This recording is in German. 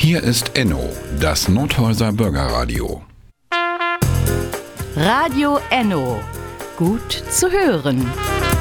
Hier ist Enno, das Nordhäuser Bürgerradio. Radio Enno. Gut zu hören.